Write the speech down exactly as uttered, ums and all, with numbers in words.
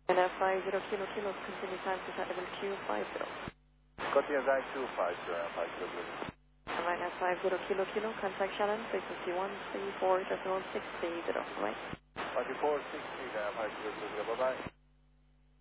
And uh, five zero kilo kilo, continue time to level Q five zero. Continue time two five zero, five kilo kilo. Alright, now five zero kilo kilo, contact challenge, frequency one three four decimal six three zero, right? one three four six three, five kilo kilo, bye bye.